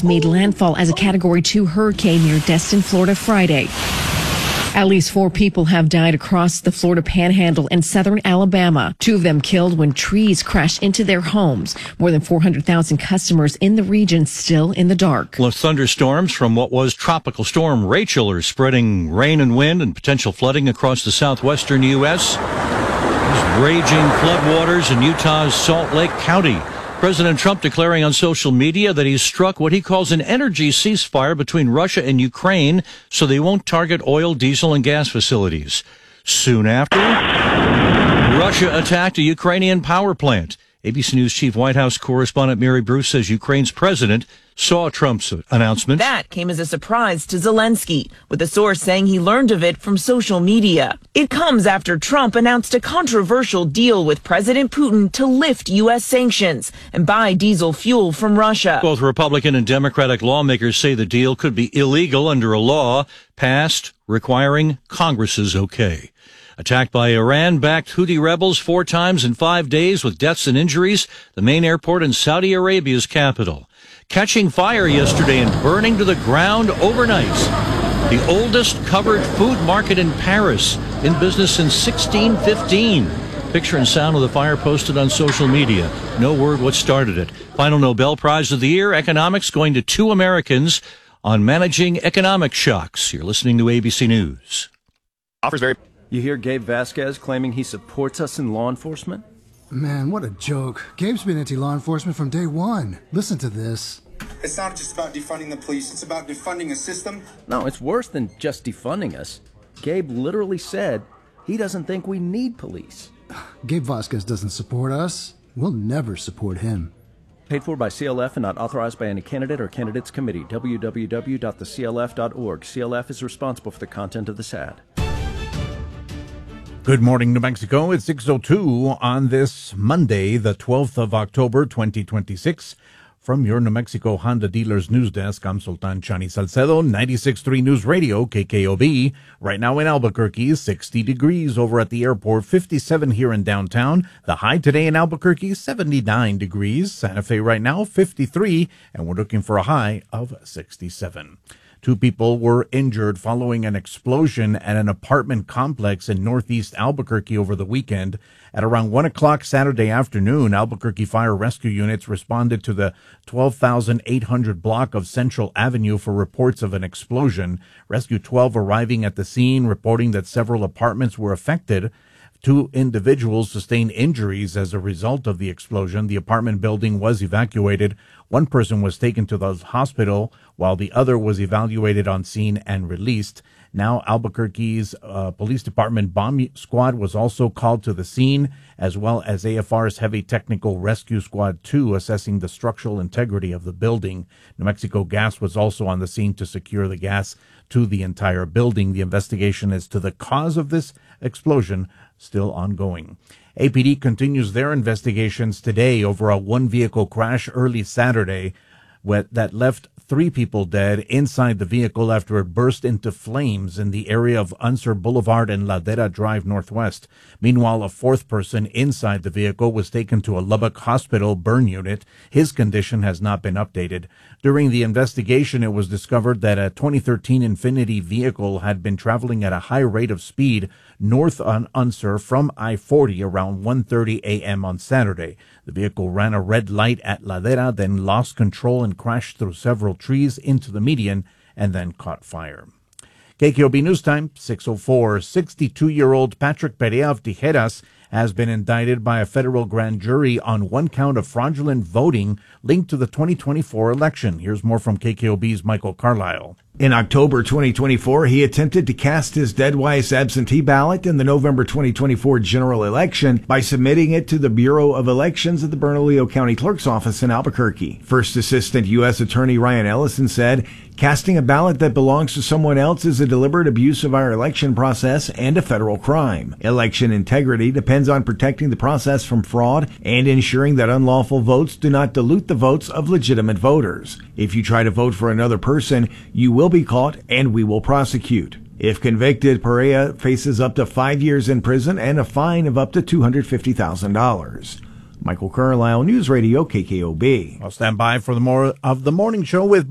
Idris made landfall as a Category 2 hurricane near Destin, Florida, Friday. At least 4 people have died across the Florida Panhandle and southern Alabama. 2 of them killed when trees crashed into their homes. More than 400,000 customers in the region still in the dark. Thunderstorms from what was Tropical Storm Rachel are spreading rain and wind and potential flooding across the southwestern U.S. There's raging floodwaters in Utah's Salt Lake County. President Trump declaring on social media that he's struck what he calls an energy ceasefire between Russia and Ukraine so they won't target oil, diesel, and gas facilities. Soon after, Russia attacked a Ukrainian power plant. ABC News Chief White House correspondent Mary Bruce says Ukraine's president saw Trump's announcement. That came as a surprise to Zelensky, with a source saying he learned of it from social media. It comes after Trump announced a controversial deal with President Putin to lift U.S. sanctions and buy diesel fuel from Russia. Both Republican and Democratic lawmakers say the deal could be illegal under a law passed requiring Congress's okay. Attacked by Iran-backed Houthi rebels 4 times in 5 days with deaths and injuries, the main airport in Saudi Arabia's capital. Catching fire yesterday and burning to the ground overnight. The oldest covered food market in Paris, in business since 1615. Picture and sound of the fire posted on social media. No word what started it. Final Nobel Prize of the Year, economics, going to 2 Americans on managing economic shocks. You're listening to ABC News. You hear Gabe Vasquez claiming he supports us in law enforcement? Man, what a joke. Gabe's been anti-law enforcement from day one. Listen to this. It's not just about defunding the police. It's about defunding a system. No, it's worse than just defunding us. Gabe literally said he doesn't think we need police. Gabe Vasquez doesn't support us. We'll never support him. Paid for by CLF and not authorized by any candidate or candidates committee. www.theclf.org. CLF is responsible for the content of this ad. Good morning, New Mexico. It's 6:02 on this Monday, the 12th of October, 2026. From your New Mexico Honda Dealers News Desk, I'm Sultan Chani Salcedo, 96.3 News Radio, KKOB. Right now in Albuquerque, 60 degrees over at the airport, 57 here in downtown. The high today in Albuquerque, 79 degrees. Santa Fe right now, 53, and we're looking for a high of 67. 2 people were injured following an explosion at an apartment complex in northeast Albuquerque over the weekend. At around 1 o'clock Saturday afternoon, Albuquerque fire rescue units responded to the 12,800 block of Central Avenue for reports of an explosion. Rescue 12 arriving at the scene, reporting that several apartments were affected. 2 individuals sustained injuries as a result of the explosion. The apartment building was evacuated. 1 person was taken to the hospital, while the other was evaluated on scene and released. Now, Albuquerque's police department bomb squad was also called to the scene, as well as AFR's Heavy Technical Rescue Squad 2, assessing the structural integrity of the building. New Mexico Gas was also on the scene to secure the gas to the entire building. The investigation as to the cause of this explosion still ongoing. APD continues their investigations today over a 1-vehicle crash early Saturday that left 3 people dead inside the vehicle after it burst into flames in the area of Unser Boulevard and Ladera Drive Northwest. Meanwhile, a 4th person inside the vehicle was taken to a Lubbock hospital burn unit. His condition has not been updated. During the investigation, it was discovered that a 2013 Infiniti vehicle had been traveling at a high rate of speed north on Unser from I-40 around 1:30 a.m. on Saturday. The vehicle ran a red light at Ladera, then lost control and crashed through several trees into the median and then caught fire. KKOB News Time, 6:04. 62-year-old Patrick Perea of Tijeras has been indicted by a federal grand jury on 1 count of fraudulent voting linked to the 2024 election. Here's more from KKOB's Michael Carlisle. In October 2024, he attempted to cast his dead wife's absentee ballot in the November 2024 general election by submitting it to the Bureau of Elections at the Bernalillo County Clerk's Office in Albuquerque. First Assistant U.S. Attorney Ryan Ellison said, "Casting a ballot that belongs to someone else is a deliberate abuse of our election process and a federal crime. Election integrity depends on protecting the process from fraud and ensuring that unlawful votes do not dilute the votes of legitimate voters. If you try to vote for another person, you will be caught and we will prosecute." If convicted, Perea faces up to 5 years in prison and a fine of up to $250,000. Michael Carlisle, News Radio, KKOB. I'll stand by for the more of the morning show with